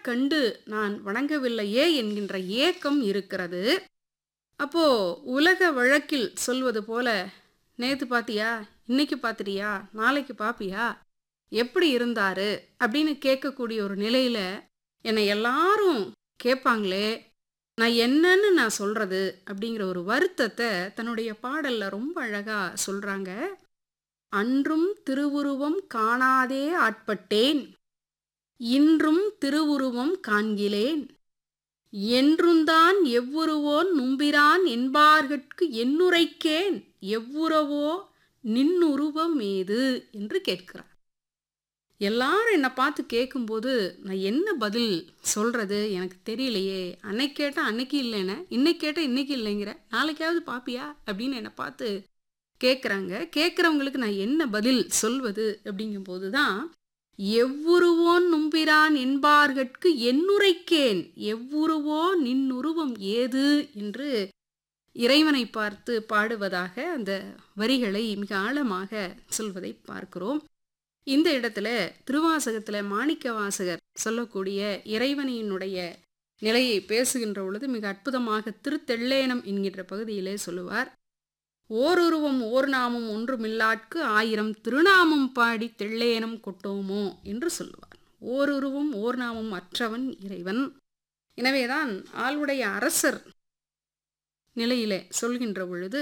கண்டு நான் வணங்கவில்லையே என்கின்ற ஏக்கம் இருக்கிறது. அப்போ உலக வழக்கில் சொல்வது போல, நேத்து பாத்தியா, இன்னைக்கு பாத்துட்டியா, நாளைக்கு பாப்பியா, எப்படி இருந்தாரு அப்படின்னு கேட்கக்கூடிய ஒரு நிலையில என்னை எல்லாரும் கேட்பாங்களே, நான் என்னன்னு நான் சொல்றது அப்படிங்கிற ஒரு வருத்தத்தை தன்னுடைய பாடல்ல ரொம்ப அழகா சொல்றாங்க. அன்றும் திருவுருவம் காணாதே ஆட்பட்டேன், இன்றும் திருவுருவம் காண்கிலேன், என்றுந்தான் எவ்வுருவோன் நும்பிரான் என்பார்கட்கு என்னுரைக்கேன், எவ்வுறவோ நின்னுருவமேது என்று கேட்கிறார். எல்லாரும் என்னை பார்த்து கேட்கும்போது நான் என்ன பதில் சொல்றது எனக்கு தெரியலையே. அன்னைக்கு கேட்டா அன்னைக்கு இல்லைன்னு, இன்னைக்கு கேட்டா இன்னைக்கு இல்லைங்கிற, நாளைக்காவது பாப்பியா அப்படின்னு என்னை பார்த்து கேட்குறாங்க. கேட்குறவங்களுக்கு நான் என்ன பதில் சொல்வது அப்படிங்கும்போது தான், எவ்வுருவோன் நும்பிரான் என்பார்கட்கு என்னுரைக்கேன், எவ்வுருவோ நின்னுருவம் ஏது என்று இறைவனை பார்த்து பாடுவதாக அந்த வரிகளை மிக ஆழமாக சொல்வதை பார்க்கிறோம். இந்த இடத்துல திருவாசகத்தில் மாணிக்க வாசகர் சொல்லக்கூடிய இறைவனினுடைய நிலையை பேசுகின்ற பொழுது மிக அற்புதமாக திருத்தெள்ளேனம் என்கின்ற பகுதியிலே சொல்லுவார். ஓருருவம் ஓர் நாமம் ஒன்றுமில்லாட்கு ஆயிரம் திருநாமம் பாடி தெள்ளேனம் கொட்டோமோ என்று சொல்லுவார். ஓருருவம் ஓர் நாமம் அற்றவன் இறைவன். எனவேதான் ஆளுடைய அரசர் நிலையிலே சொல்கின்ற பொழுது,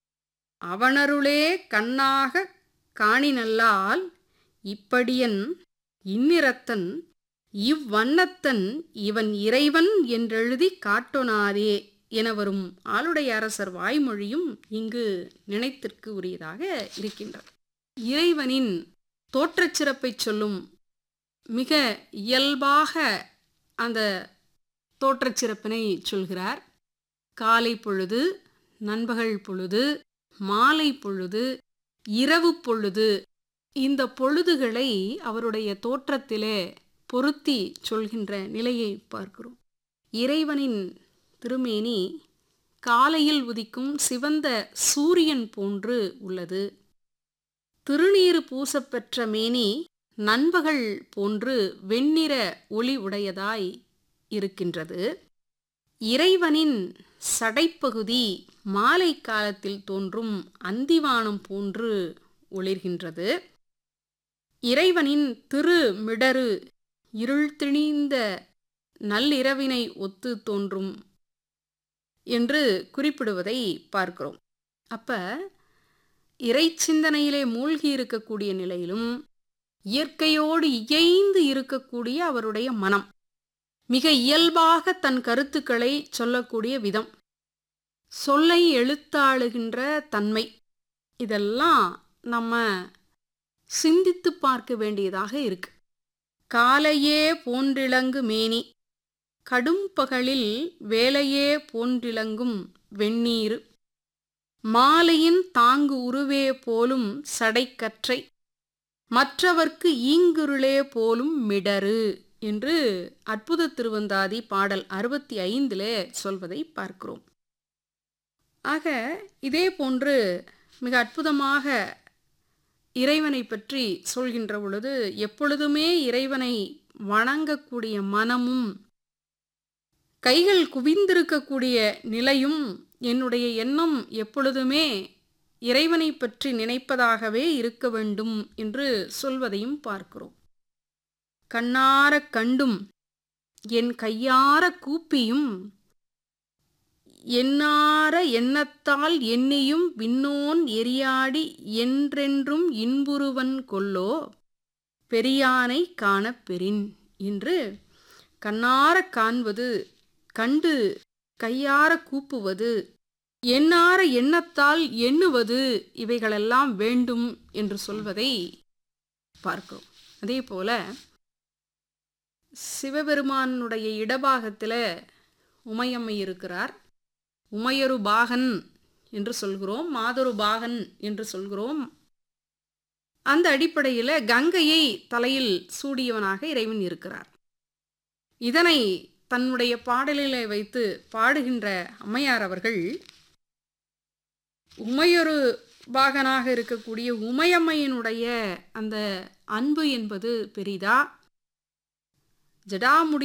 அவனருளே கண்ணாக காணினல்லால் இப்படியன் இந்நிறத்தன் இவ்வண்ணத்தன் இவன் இறைவன் என்றெழுதி காட்டொனாதே என வரும் ஆளுடைய அரசர் வாய்மொழியும் இங்கு நினைத்திற்கு உரியதாக இருக்கின்றது. இறைவனின் தோற்றச் சிறப்பை சொல்லும் மிக இயல்பாக அந்த தோற்றச் சிறப்பினை சொல்கிறார். காலை பொழுது, நண்பகல் பொழுது, மாலை பொழுது, இரவு பொழுது, இந்த பொழுதுகளை அவருடைய தோற்றத்திலே பொருத்தி சொல்கின்ற நிலையை பார்க்கிறோம். இறைவனின் திருமேனி காலையில் உதிக்கும் சிவந்த சூரியன் போன்று உள்ளது. திருநீறு பூசப்பெற்ற மேனி நண்பகல் போன்று வெண்ணிற ஒளி உடையதாய் இருக்கின்றது. இறைவனின் சடைப்பகுதி மாலை காலத்தில் தோன்றும் அந்திவானம் போன்று ஒளிர்கின்றது. இறைவனின் திருமிடரு இருள் திணிந்த நள்ளிரவினை ஒத்து தோன்றும் என்று குறிப்பிடுவதை பார்க்கிறோம். அப்ப இறை சிந்தனையிலே மூழ்கி இருக்கக்கூடிய நிலையிலும் இயற்கையோடு இயைந்து இருக்கக்கூடிய அவருடைய மனம், மிக இயல்பாக தன் கருத்துக்களை சொல்லக்கூடிய விதம், சொல்லை எழுத்தாளுகின்ற தன்மை, இதெல்லாம் நம்ம சிந்தித்து பார்க்க வேண்டியதாக இருக்கு. காலையே போன்றிலங்கு மேனி கடும் பகலில் வேலையே போன்றிலங்கும் வெந்நீரு மாலையின் தாங்கு உருவே போலும் சடைக்கற்றை மற்றவர்க்கு ஈங்குருளே போலும் மிடரு என்று அற்புத திருவந்தாதி பாடல் 65 சொல்வதை பார்க்கிறோம். ஆக இதே போன்று மிக அற்புதமாக இறைவனை பற்றி சொல்கின்ற பொழுது, எப்பொழுதுமே இறைவனை வணங்கக்கூடிய மனமும் கைகள் குவிந்திருக்கக்கூடிய நிலையும், என்னுடைய எண்ணம் எப்பொழுதுமே இறைவனை பற்றி நினைப்பதாகவே இருக்க வேண்டும் என்று சொல்வதையும் பார்க்கிறோம். கண்ணார கண்டும் என் கையார கூப்பியும் எண்ணார எண்ணத்தால் எண்ணியும் விண்ணோன் எரியாடி என்றென்றும் இன்புருவன் கொல்லோ பெரியானை காணப் பெறின் என்று கண்ணார காண்பது, கண்டு கையார கூப்புவது, எண்ணார எண்ணத்தால் எண்ணுவது, இவைகளெல்லாம் வேண்டும் என்று சொல்வதை பார்க்கிறோம். அதே போல சிவபெருமானுடைய இடபாகத்தில் உமையம்மை இருக்கிறார். உமையொரு பாகன் என்று சொல்கிறோம், மாதொரு பாகன் என்று சொல்கிறோம். அந்த அடிப்படையில் கங்கையை தலையில் சூடியவனாக இறைவன் இருக்கிறார். இதனை தன்னுடைய பாடலிலே வைத்து பாடுகின்ற அம்மையார் அவர்கள், உமையொரு பாகனாக இருக்கக்கூடிய உமையம்மையினுடைய அந்த அன்பு என்பது பெரிதா, ஜடாமுடி